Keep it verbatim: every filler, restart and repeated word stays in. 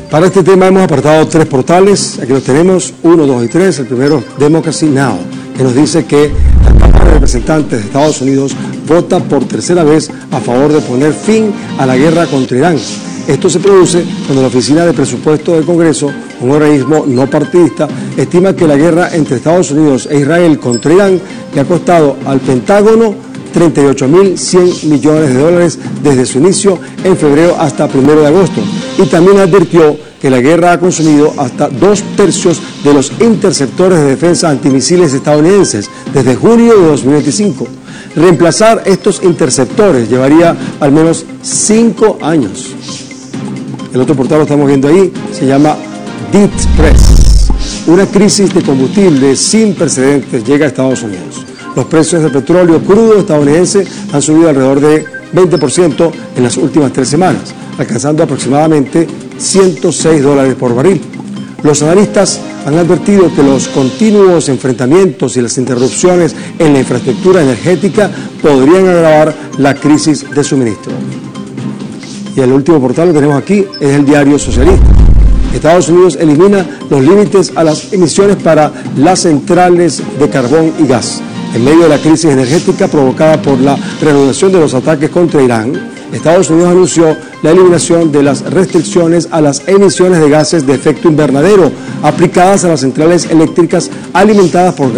Para este tema hemos apartado tres portales, aquí los tenemos, uno, dos y tres. El primero, Democracy Now!, que nos dice que la Cámara de Representantes de Estados Unidos vota por tercera vez a favor de poner fin a la guerra contra Irán. Esto se produce cuando la Oficina de Presupuesto del Congreso, un organismo no partidista, estima que la guerra entre Estados Unidos e Israel contra Irán le ha costado al Pentágono treinta y ocho mil cien millones de dólares desde su inicio en febrero hasta primero de agosto. Y también advirtió que la guerra ha consumido hasta dos tercios de los interceptores de defensa antimisiles estadounidenses desde junio de dos mil veinticinco. Reemplazar estos interceptores llevaría al menos cinco años. El otro portal lo estamos viendo ahí, se llama Deep Press. Una crisis de combustible sin precedentes llega a Estados Unidos. Los precios del petróleo crudo estadounidense han subido alrededor de veinte por ciento en las últimas tres semanas, alcanzando aproximadamente ciento seis dólares por barril. Los analistas han advertido que los continuos enfrentamientos y las interrupciones en la infraestructura energética podrían agravar la crisis de suministro. Y el último portal que tenemos aquí es el Diario Socialista. Estados Unidos elimina los límites a las emisiones para las centrales de carbón y gas. En medio de la crisis energética provocada por la reanudación de los ataques contra Irán, Estados Unidos anunció la eliminación de las restricciones a las emisiones de gases de efecto invernadero aplicadas a las centrales eléctricas alimentadas por